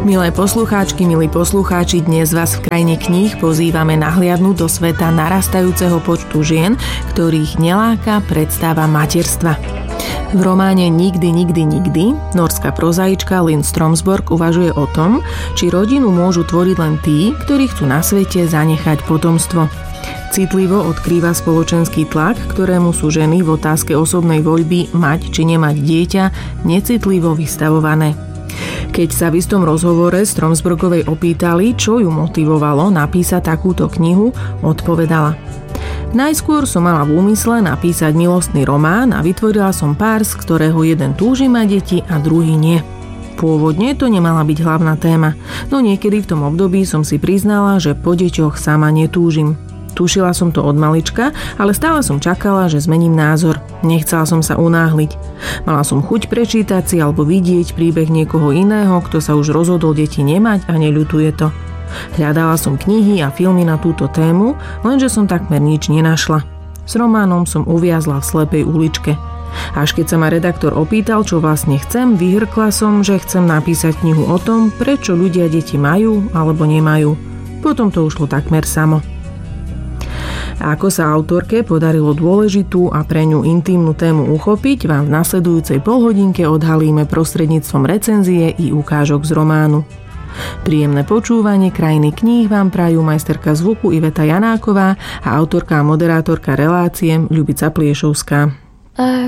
Milé poslucháčky, milí poslucháči, dnes vás v krajine kníh pozývame nahliadnúť do sveta narastajúceho počtu žien, ktorých neláka predstava materstva. V románe Nikdy, nikdy, nikdy norská prozaička Linn Stromsborg uvažuje o tom, či rodinu môžu tvoriť len tí, ktorí chcú na svete zanechať potomstvo. Citlivo odkrýva spoločenský tlak, ktorému sú ženy v otázke osobnej voľby mať či nemať dieťa necitlivo vystavované. Keď sa v istom rozhovore Stromsborgovej opýtali, čo ju motivovalo napísať takúto knihu, odpovedala: Najskôr som mala v úmysle napísať milostný román a vytvorila som pár, z ktorého jeden túži mať deti a druhý nie. Pôvodne to nemala byť hlavná téma, no niekedy v tom období som si priznala, že po deťoch sama netúžim. Tušila som to od malička, ale stále som čakala, že zmením názor. Nechcela som sa unáhliť. Mala som chuť prečítať si alebo vidieť príbeh niekoho iného, kto sa už rozhodol deti nemať a neľutuje to. Hľadala som knihy a filmy na túto tému, lenže som takmer nič nenašla. S románom som uviazla v slepej uličke. Až keď sa ma redaktor opýtal, čo vlastne chcem, vyhrkla som, že chcem napísať knihu o tom, prečo ľudia deti majú alebo nemajú. Potom to ušlo takmer samo. A ako sa autorke podarilo dôležitú a pre ňu intímnu tému uchopiť, vám v nasledujúcej polhodinke odhalíme prostredníctvom recenzie i ukážok z románu. Príjemné počúvanie Krajiny kníh vám prajú majsterka zvuku Iveta Janáková a autorka a moderátorka relácie Ľubica Pliešovská.